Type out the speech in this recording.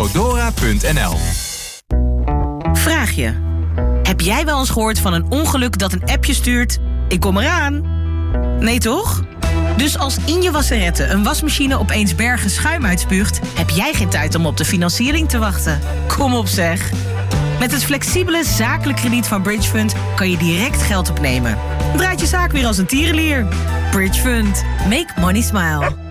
Fodora.nl. Vraag je. Heb jij wel eens gehoord van een ongeluk dat een appje stuurt? Ik kom eraan. Nee toch? Dus als in je wasserette een wasmachine opeens bergen schuim uitspuugt, heb jij geen tijd om op de financiering te wachten. Kom op zeg. Met het flexibele zakelijk krediet van Bridgefund kan je direct geld opnemen. Draait je zaak weer als een tierenlier. Bridgefund. Make money smile.